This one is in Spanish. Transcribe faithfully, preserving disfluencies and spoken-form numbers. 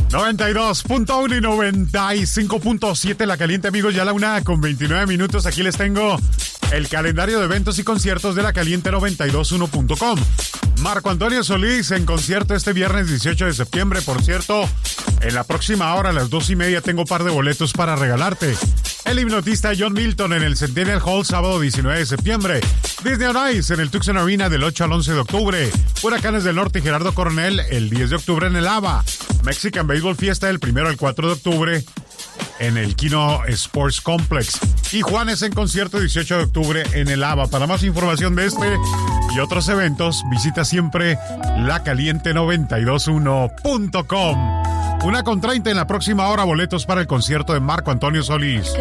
noventa y dos punto uno y noventa y cinco punto siete La Caliente, amigos, ya la una con veintinueve minutos. Aquí les tengo el calendario de eventos y conciertos de La Caliente noventa y dos punto uno punto com. Marco Antonio Solís en concierto este viernes dieciocho de septiembre. Por cierto, en la próxima hora a las dos y media tengo un par de boletos para regalarte. El hipnotista John Milton en el Centennial Hall sábado diecinueve de septiembre. Disney on Ice en el Tucson Arena del ocho al once de octubre. Huracanes del Norte y Gerardo Coronel el diez de octubre en el ABA. Mexican Baseball Fiesta del primero al cuatro de octubre en el Kino Sports Complex. Y Juanes en concierto dieciocho de octubre en el ABA. Para más información de este y otros eventos, visita siempre la caliente noventa y dos punto uno punto com. Una con treinta en la próxima hora, boletos para el concierto de Marco Antonio Solís.